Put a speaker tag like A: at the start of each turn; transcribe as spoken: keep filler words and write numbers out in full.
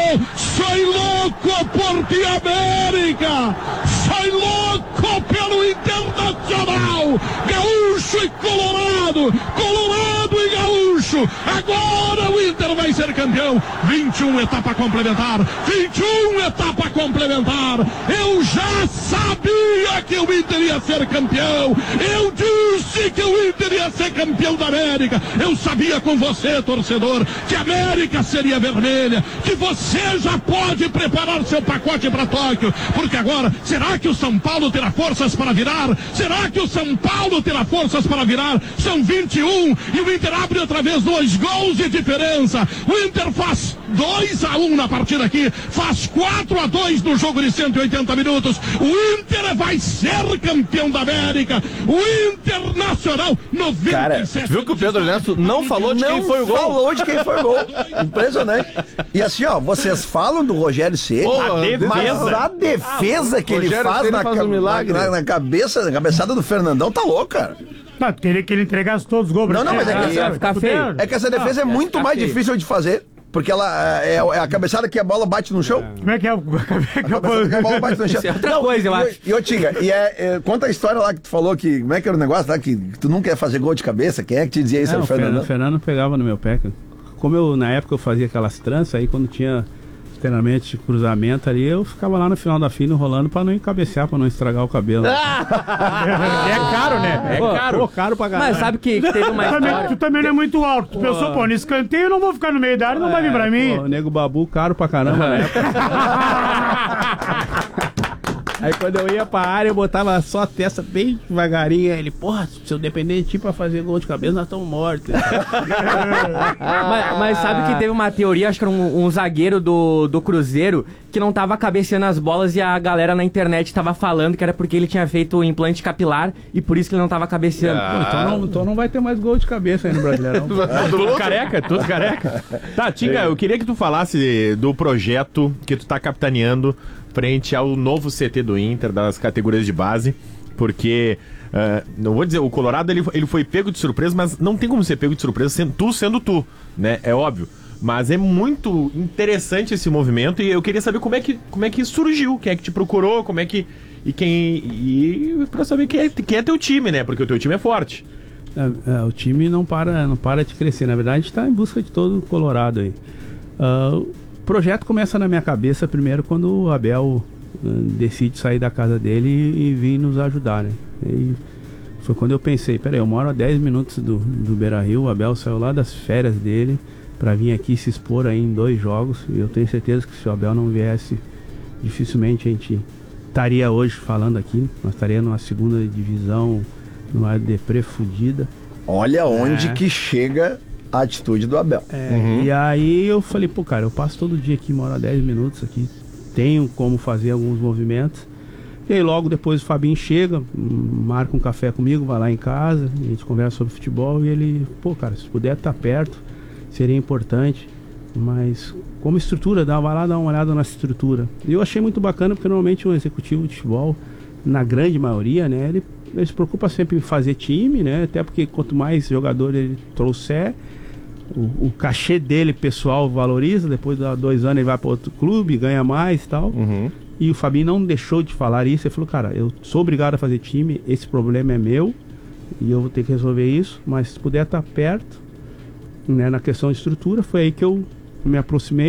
A: Soy louco por ti, América! Soy louco pelo Internacional! Gaúcho e Colorado! Colorado e Gaúcho! Agora o Inter vai ser campeão! vinte e um etapa complementar! vinte e um etapa complementar! Eu já sabia que o Inter ia ser campeão! Eu disse que o Inter ia ser campeão da América! Eu sabia com você, torcedor, que a América seria vermelha, que você já pode preparar seu pacote para Tóquio, porque agora, será que o São Paulo terá forças para virar? Será que o São Paulo terá forças para virar? São vinte e um e o Inter abre outra vez dois gols de diferença. O Inter faz dois a um na partida aqui, faz quatro a dois no jogo de cento e oitenta minutos. O Inter vai ser campeão da América. O Internacional noventa e sete.
B: Cara, viu que o Pedro Ernesto não falou de
C: não
B: quem foi o gol?
C: falou de quem foi o gol. Impressionante. E assim, ó, vocês falam do Rogério Ceni, mas a defesa que ele
B: Rogério
C: faz,
B: Ceni
C: na,
B: faz um milagre.
C: na, na cabeça, na cabeçada do Fernandão, tá louco, cara.
D: Não, teria que ele entregasse todos os gols.
C: Não, não, mas é que,
E: Ia ficar feio.
C: é que essa defesa é muito mais difícil de fazer, porque ela é, é a cabeçada que a bola bate no chão.
D: Como é que é? o- Como é que
C: A cabeçada que a bola bate no chão.
E: Isso é outra coisa, eu
C: e,
E: acho.
C: E, ô, Tinga, e é, é, conta a história lá que tu falou que, como é que era o negócio lá, que tu não quer fazer gol de cabeça, quem é que te dizia isso?
F: É,
C: Era
F: o
C: o Fernandão?
F: Fernando, Fernando pegava no meu pé. Como eu, na época, eu fazia aquelas tranças, aí quando tinha treinamento de cruzamento ali, eu ficava lá no final da fila enrolando pra não encabecear, pra não estragar o cabelo.
D: É caro, né? É
E: Pô,
D: caro.
F: Pô, caro pra caralho.
E: Mas sabe que, que teve uma
D: Tu também,
E: história.
D: tu também não é muito alto. Tu pensou, pô, no escanteio eu não vou ficar no meio da área, não vai vir pra mim.
F: Pô, o nego babu, caro pra caramba, né? Aí quando eu ia pra área, eu botava só a testa bem devagarinho. Aí ele, porra, se eu depender de ti pra fazer gol de cabeça, nós estamos mortos.
E: Mas, mas sabe que teve uma teoria, acho que era um, um zagueiro do, do Cruzeiro, que não tava cabeceando as bolas e a galera na internet tava falando que era porque ele tinha feito o implante capilar e por isso que ele não tava cabeceando.
F: Pô, então, não, então não vai ter mais gol de cabeça aí no Brasileirão.
B: Tudo careca, tudo careca. Tá, Tinga, eu queria que tu falasse do projeto que tu tá capitaneando frente ao novo C T do Inter, das categorias de base, porque, uh, não vou dizer, o Colorado ele, ele foi pego de surpresa, mas não tem como ser pego de surpresa sendo, tu sendo tu, né? É óbvio. Mas é muito interessante esse movimento e eu queria saber como é que, como é que surgiu, quem é que te procurou, como é que... E quem... E pra saber quem é, quem é teu time, né? Porque o teu time é forte.
F: É, é, o time não para, não para de crescer. Na verdade, a gente está em busca de todo o Colorado aí. Uh, o projeto começa na minha cabeça primeiro quando o Abel uh, decide sair da casa dele e, e vir nos ajudar, né? E foi quando eu pensei, peraí, eu moro a dez minutos do, do Beira-Rio, o Abel saiu lá das férias dele para vir aqui se expor aí em dois jogos, e eu tenho certeza que se o Abel não viesse, dificilmente a gente estaria hoje falando aqui, nós estaríamos numa segunda divisão, numa deprê fudida.
C: Olha onde
F: É.
C: que chega a atitude do Abel.
F: É, uhum. E aí eu falei, pô, cara, eu passo todo dia aqui, moro a dez minutos aqui, tenho como fazer alguns movimentos. E aí logo depois o Fabinho chega, marca um café comigo, vai lá em casa, a gente conversa sobre futebol e ele, pô, cara, se puder estar perto, seria importante, mas como estrutura, dá, vai lá dar uma olhada na estrutura. E eu achei muito bacana porque normalmente um executivo de futebol, na grande maioria, né, ele, ele se preocupa sempre em fazer time, né, até porque quanto mais jogador ele trouxer, O, o cachê dele pessoal valoriza, depois de dois anos ele vai para outro clube, ganha mais e tal.
B: Uhum.
F: E o Fabinho não deixou de falar isso, ele falou, cara, eu sou obrigado a fazer time, esse problema é meu e eu vou ter que resolver isso, mas se puder estar perto, né, na questão de estrutura, foi aí que eu me aproximei.